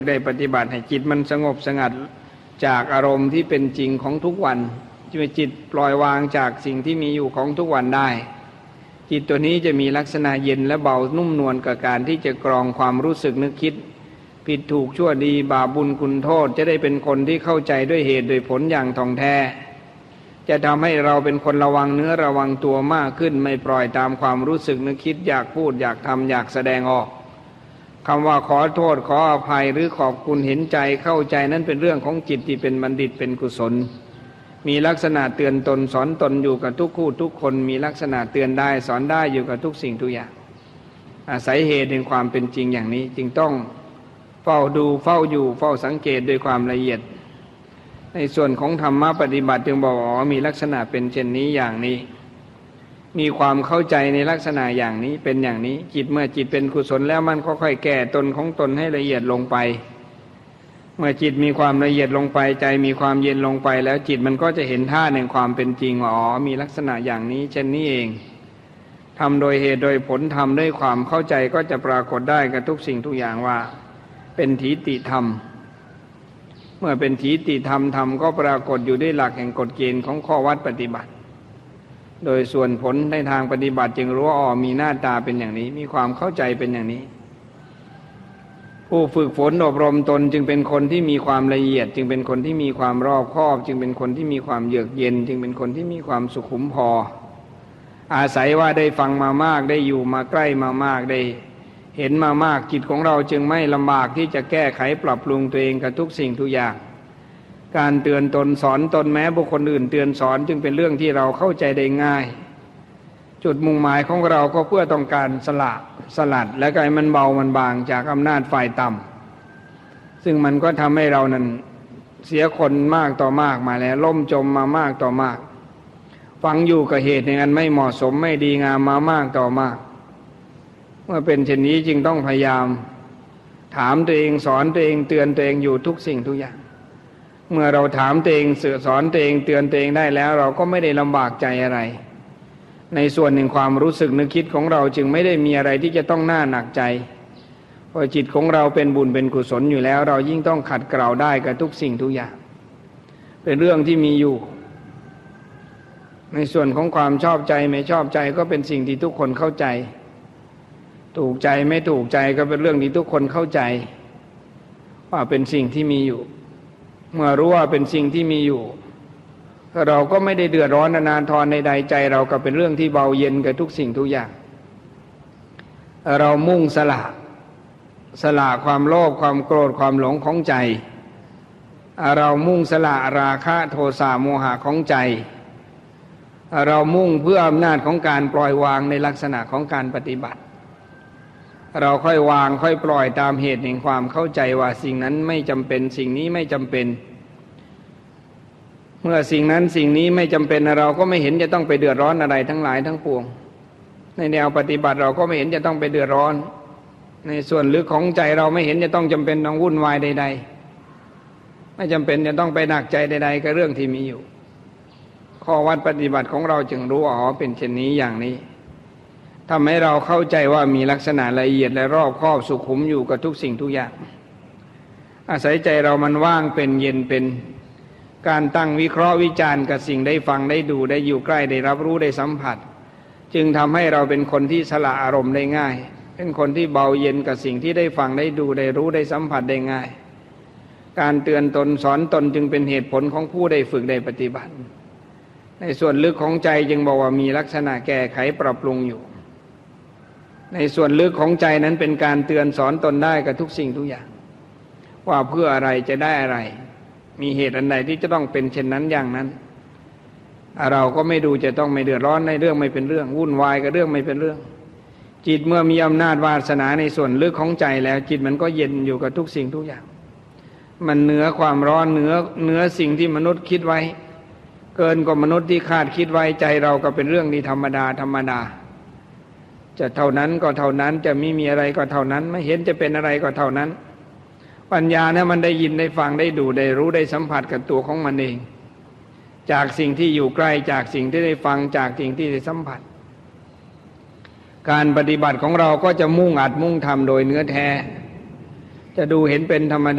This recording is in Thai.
ได้ปฏิบัติให้จิตมันสงบสงัดจากอารมณ์ที่เป็นจริงของทุกวันจะมีจิตปล่อยวางจากสิ่งที่มีอยู่ของทุกวันได้จิตตัวนี้จะมีลักษณะเย็นและเบานุ่มนวลกับการที่จะกรองความรู้สึกนึกคิดผิดถูกชั่วดีบาปบุญคุณโทษจะได้เป็นคนที่เข้าใจด้วยเหตุโดยผลอย่างท่องแท้จะทำให้เราเป็นคนระวังเนื้อระวังตัวมากขึ้นไม่ปล่อยตามความรู้สึกนึกคิดอยากพูดอยากทำอยากแสดงออกคำว่าขอโทษขออภัยหรือขอบคุณเห็นใจเข้าใจนั้นเป็นเรื่องของจิตที่เป็นบัณฑิตเป็นกุศลมีลักษณะเตือนตนสอนตนอยู่กับทุกคู่ทุกคนมีลักษณะเตือนได้สอนได้อยู่กับทุกสิ่งทุกอย่างอาศัยเหตุแห่งความเป็นจริงอย่างนี้จึงต้องเฝ้าดูเฝ้าอยู่เฝ้าสังเกตด้วยความละเอียดในส่วนของธรรมะปฏิบัติจึงบอกมีลักษณะเป็นเช่นนี้อย่างนี้มีความเข้าใจในลักษณะอย่างนี้เป็นอย่างนี้จิตเมื่อจิตเป็นกุศลแล้วมันก็ค่อยแก้ตนของตนให้ละเอียดลงไปเมื่อจิตมีความละเอียดลงไปใจมีความเย็นลงไปแล้วจิตมันก็จะเห็นท่าแห่งความเป็นจริงว่ามีลักษณะอย่างนี้เช่นนี้เองทำโดยเหตุโดยผลทำด้วยความเข้าใจก็จะปรากฏได้กับทุกสิ่งทุกอย่างว่าเป็นถีติธรรมเมื่อเป็นถีติธรรมธรรมก็ปรากฏอยู่ด้วยหลักแห่งกฎเกณฑ์ของข้อวัดปฏิบัติโดยส่วนผลในทางปฏิบัติจึงรู้ว่ามีหน้าตาเป็นอย่างนี้มีความเข้าใจเป็นอย่างนี้ผู้ฝึกฝนอบรมตนจึงเป็นคนที่มีความละเอียดจึงเป็นคนที่มีความรอบคอบจึงเป็นคนที่มีความเยือกเย็นจึงเป็นคนที่มีความสุขุมพออาศัยว่าได้ฟังมามากได้อยู่มาใกล้มามากได้เห็นมามากจิตของเราจึงไม่ลำบากที่จะแก้ไขปรับปรุงตัวเองกับทุกสิ่งทุกอย่างการเตือนตนสอนตนแม้บุคคลอื่นเตือนสอนจึงเป็นเรื่องที่เราเข้าใจได้ง่ายจุดมุ่งหมายของเราก็เพื่อต้องการสลัดและก็ให้มันเบามันบางจากอำนาจฝ่ายต่ำซึ่งมันก็ทำให้เรานั้นเสียคนมากต่อมากมาแล้วล่มจมมามากต่อมากฟังอยู่กับเหตุในอันไม่เหมาะสมไม่ดีงามมามากต่อมากเมื่อเป็นเช่นนี้จึงต้องพยายามถามตัวเองสอนตัวเองเตือนตัวเองอยู่ทุกสิ่งทุกอย่างเมื่อเราถามตัวเองสอนตัวเองเตือนตัวเองได้แล้วเราก็ไม่ได้ลำบากใจอะไรในส่วนหนึ่งความรู้สึกนึกคิดของเราจึงไม่ได้มีอะไรที่จะต้องน่าหนักใจเพราะจิตของเราเป็นบุญเป็นกุศลอยู่แล้วเรายิ่งต้องขัดเกลาได้กับทุกสิ่งทุกอย่างเป็นเรื่องที่มีอยู่ในส่วนของความชอบใจไม่ชอบใจก็เป็นสิ่งที่ทุกคนเข้าใจถูกใจไม่ถูกใจก็เป็นเรื่องที่ทุกคนเข้าใจว่าเป็นสิ่งที่มีอยู่เมื่อรู้ว่าเป็นสิ่งที่มีอยู่เราก็ไม่ได้เดือดร้อนอนาถรใดๆใจเราก็เป็นเรื่องที่เบาเย็นกับทุกสิ่งทุกอย่างเรามุ่งสละความโลภความโกรธความหลงของใจเรามุ่งสละราคะโทสะโมหะของใจเรามุ่งเพื่ออำนาจของการปล่อยวางในลักษณะของการปฏิบัติเราค่อยวางค่อยปล่อยตามเหตุแห่งความเข้าใจว่าสิ่งนั้นไม่จำเป็นสิ่งนี้ไม่จำเป็นเมื่อสิ่งนั้นสิ่งนี้ไม่จำเป็นเราก็ไม่เห็นจะต้องไปเดือดร้อนอะไรทั้งหลายทั้งปวงในแนวปฏิบัติเราก็ไม่เห็นจะต้องไปเดือดร้อนในส่วนลึกของใจเราไม่เห็นจะต้องจำเป็นต้องวุ่นวายใดๆไม่จำเป็นจะต้องไปหนักใจใดๆกับเรื่องที่มีอยู่ข้อวัดปฏิบัติของเราจึงรู้เป็นเช่นนี้อย่างนี้ทำให้เราเข้าใจว่ามีลักษณะละเอียดและรอบคอบสุขุมอยู่กับทุกสิ่งทุกอย่างอาศัยใจเรามันว่างเป็นเย็นเป็นการตั้งวิเคราะห์วิจารณ์กับสิ่งได้ฟังได้ดูได้อยู่ใกล้ได้รับรู้ได้สัมผัสจึงทำให้เราเป็นคนที่สละอารมณ์ได้ง่ายเป็นคนที่เบาเย็นกับสิ่งที่ได้ฟังได้ดูได้รู้ได้สัมผัสได้ง่ายการเตือนตนสอนตนจึงเป็นเหตุผลของผู้ได้ฝึกได้ปฏิบัติในส่วนลึกของใจจึงบอกว่ามีลักษณะแก้ไขปรับปรุงอยู่ในส่วนลึกของใจนั้นเป็นการเตือนสอนตนได้กับทุกสิ่งทุกอย่างว่าเพื่ออะไรจะได้อะไรมีเหตุอันใดที่จะต้องเป็นเช่นนั้นอย่างนั้นเราก็ไม่ดูจะต้องไม่เดือดร้อนในเรื่องไม่เป็นเรื่องวุ่นวายกับเรื่องไม่เป็นเรื่องจิตเมื่อมีอำนาจวาสนาในส่วนลึกของใจแล้วจิตมันก็เย็นอยู่กับทุกสิ่งทุกอย่างมันเหนือความร้อนเหนือสิ่งที่มนุษย์คิดไว้เกินกว่ามนุษย์ที่คาดคิดไว้ใจเราก็เป็นเรื่องที่ธรรมดาจะเท่านั้นก็เท่านั้นจะมีอะไรก็เท่านั้นไม่เห็นจะเป็นอะไรก็เท่านั้นปัญญาเนี่ยมันได้ยินได้ฟังได้ดูได้รู้ได้สัมผัสกับตัวของมันเองจากสิ่งที่อยู่ใกล้จากสิ่งที่ได้ฟังจากสิ่งที่ได้สัมผัสการปฏิบัติของเราก็จะมุ่งอัดมุ่งทำโดยเนื้อแท้จะดูเห็นเป็นธรรมดา